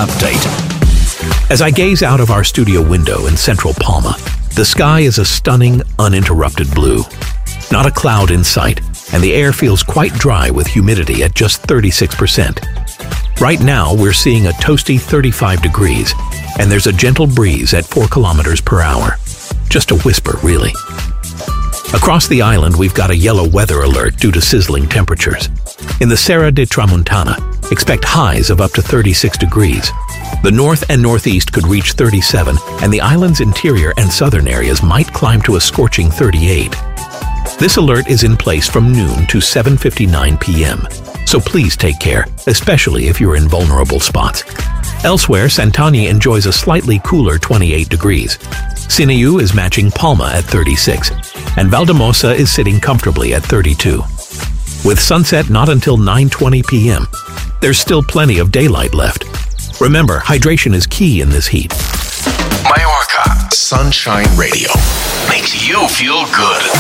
update. As I gaze out of our studio window in central Palma, the sky is a stunning, uninterrupted blue. Not a cloud in sight, and the air feels quite dry with humidity at just 36%. Right now, we're seeing a toasty 35 degrees, and there's a gentle breeze at 4 kilometers per hour. Just a whisper, really. Across the island, we've got a yellow weather alert due to sizzling temperatures. In the Serra de Tramuntana, expect highs of up to 36 degrees. The north and northeast could reach 37, and the island's interior and southern areas might climb to a scorching 38. This alert is in place from noon to 7:59 p.m., so please take care, especially if you're in vulnerable spots. Elsewhere, Santani enjoys a slightly cooler 28 degrees. Sineu is matching Palma at 36, and Valdemosa is sitting comfortably at 32. With sunset not until 9:20 p.m., there's still plenty of daylight left. Remember, hydration is key in this heat. Mallorca Sunshine Radio makes you feel good.